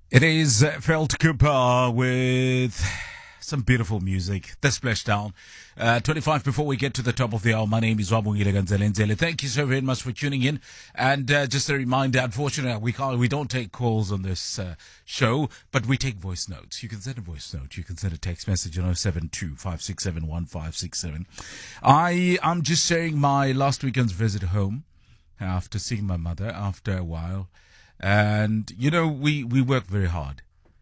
It is Felt Cooper with some beautiful music. The Splashdown. 25 before we get to the top of the hour. My name is Wabungile Ganzelenzele. Thank you so very much for tuning in. And just a reminder, unfortunately, we don't take calls on this show, but we take voice notes. You can send a voice note. You can send a text message on 072-567-1567. I'm just sharing my last weekend's visit home after seeing my mother after a while. And, you know, we work very hard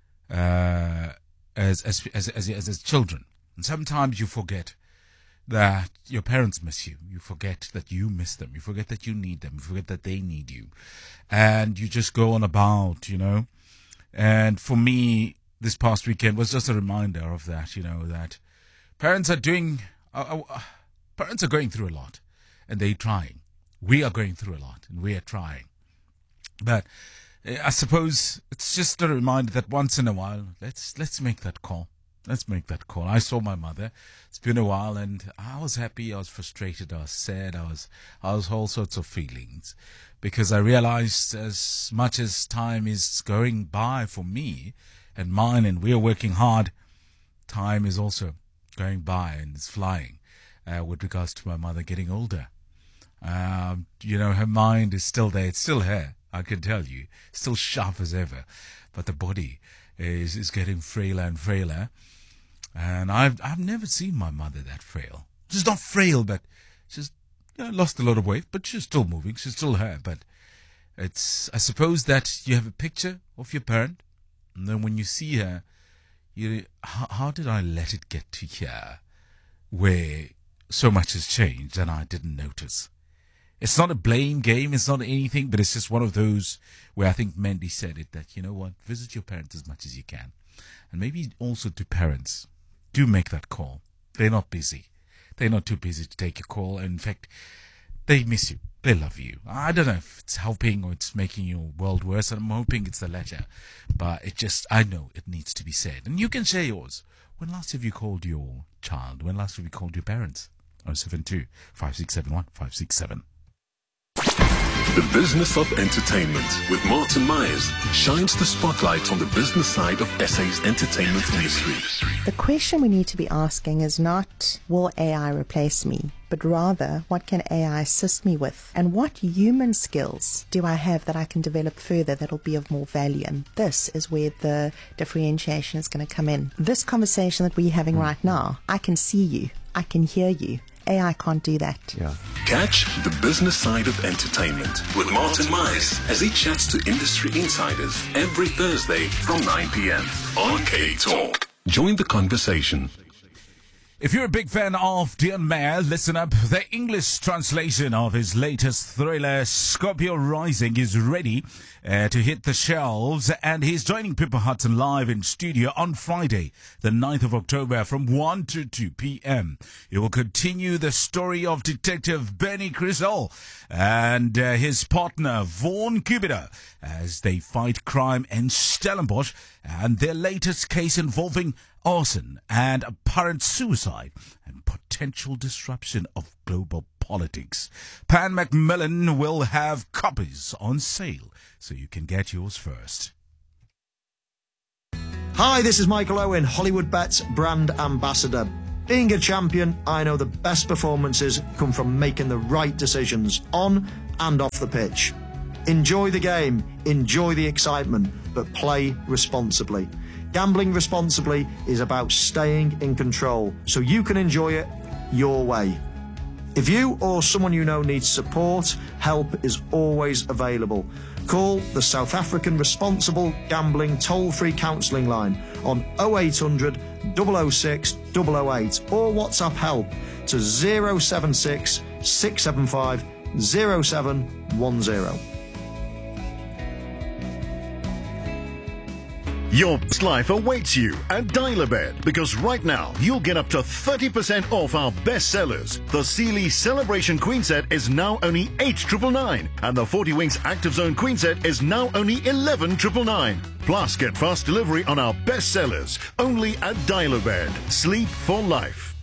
as children. And sometimes you forget that your parents miss you. You forget that you miss them. You forget that you need them. You forget that they need you. And you just go on about, you know. And for me, this past weekend was just a reminder of that, you know, that parents are going through a lot. And they're trying. We are going through a lot. And we are trying. But I suppose it's just a reminder that once in a while, let's make that call. Let's make that call. I saw my mother. It's been a while, and I was happy. I was frustrated. I was sad. I was all sorts of feelings, because I realized as much as time is going by for me and mine, and we are working hard, time is also going by and it's flying. With regards to my mother getting older, you know, her mind is still there. It's still her. I can tell you, still sharp as ever, but the body is getting frailer and frailer. And I've never seen my mother that frail. She's not frail, but she's lost a lot of weight, but she's still moving. She's still her. But I suppose that you have a picture of your parent, and then when you see her, how did I let it get to here, where so much has changed and I didn't notice? It's not a blame game, it's not anything, but it's just one of those where I think Mandy said it, that, you know what, visit your parents as much as you can. And maybe also to parents, do make that call. They're not busy. They're not too busy to take a call. In fact, they miss you. They love you. I don't know if it's helping or it's making your world worse. I'm hoping it's the latter. But I know it needs to be said. And you can share yours. When last have you called your child? When last have you called your parents? 072-5671-567. The Business of Entertainment with Martin Myers shines the spotlight on the business side of SA's entertainment industry. The question we need to be asking is not, will AI replace me? But rather, what can AI assist me with? And what human skills do I have that I can develop further that will be of more value? And this is where the differentiation is going to come in. This conversation that we're having right now, I can see you, I can hear you. AI can't do that. Yeah. Catch the business side of entertainment with Martin Myers as he chats to industry insiders every Thursday from 9 p.m. on K Talk. Join the conversation. If you're a big fan of Dean Mayer, listen up. The English translation of his latest thriller, Scorpio Rising, is ready to hit the shelves, and he's joining Pippa Hudson live in studio on Friday, the 9th of October from 1 to 2 p.m. He will continue the story of Detective Benny Crisol and his partner, Vaughn Cupido, as they fight crime in Stellenbosch and their latest case involving arson and apparent suicide and potential disruption of global politics. Pan Macmillan will have copies on sale, so you can get yours first. Hi, this is Michael Owen, Hollywood Bets brand ambassador. Being a champion, I know the best performances come from making the right decisions on and off the pitch. Enjoy the game, enjoy the excitement, but play responsibly. Gambling responsibly is about staying in control so you can enjoy it your way. If you or someone you know needs support, help is always available. Call the South African Responsible Gambling toll-free counselling line on 0800 006 008 or WhatsApp help to 076 675 0710. Your best life awaits you at Dial-A-Bed, because right now you'll get up to 30% off our best sellers. The Sealy Celebration Queen Set is now only $8,999 and the 40 Winks Active Zone Queen Set is now only $11,999. Plus, get fast delivery on our best sellers only at Dial-A-Bed. Sleep for life.